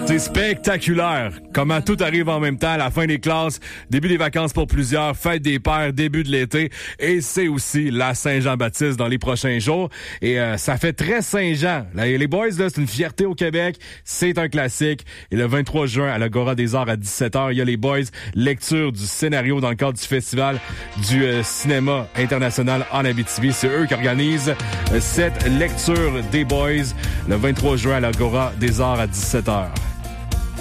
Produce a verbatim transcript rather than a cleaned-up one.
C'est spectaculaire. Comment tout arrive en même temps, la fin des classes, début des vacances pour plusieurs, fête des pères, début de l'été. Et c'est aussi la Saint-Jean-Baptiste dans les prochains jours. Et euh, ça fait très Saint-Jean. Là, les boys, là, c'est une fierté au Québec. C'est un classique. Et le vingt-trois juin, à l'Agora des Arts à dix-sept heures, il y a les boys. Lecture du scénario dans le cadre du Festival du euh, cinéma international en Abitibi. C'est eux qui organisent euh, cette lecture des boys le vingt-trois juin à l'Agora des Arts à dix-sept heures.